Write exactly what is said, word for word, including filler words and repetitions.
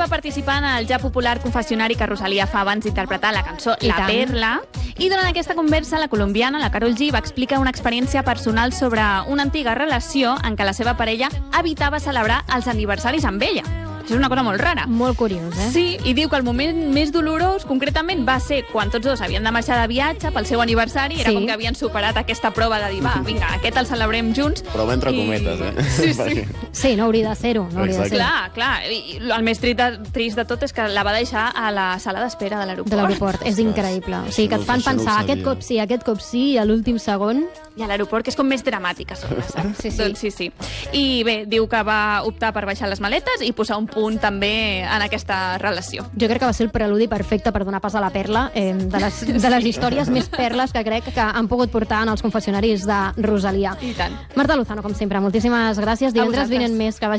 va participar en el ja popular confessionari que Rosalia fa abans d'interpretar la cançó I La tant. Perla, i durant aquesta conversa la colombiana, la Karol G, va explicar una experiència personal sobre una antiga relació en què la seva parella evitava celebrar els aniversaris amb ella. Això és una cosa molt rara. Molt curiós, eh? Sí, i diu que el moment més dolorós, concretament, va ser quan tots dos havien de marxar de viatge pel seu aniversari. Era Sí. com que havien superat aquesta prova de dir, va, vinga, aquest el celebrem junts. Prova entre I- cometes, eh? Sí, sí. Perquè- Sí, no hauria de ser-ho. No hauria de Exacte. ser-ho. Clar, clar. I el més trist de, trist de tot és que la va deixar a la sala d'espera de l'aeroport. De l'aeroport. És increïble. O sigui, que et fan Això no ho pensar, sabia. aquest cop sí, aquest cop sí, i a l'últim segon... I a l'aeroport, que és com més dramàtica, saps? Sí, sí. Doncs sí, sí. I bé, diu que va optar per baixar les maletes i posar un punt també en aquesta relació. Jo crec que va ser el preludi perfecte per donar pas a la perla, eh, de, les, de les històries més perles que crec que han pogut portar en els confessionaris de Rosalia. I tant. Marta Lozano, com sempre, moltíssimes gràcies. Divendres vosaltres. vinent més, que vagi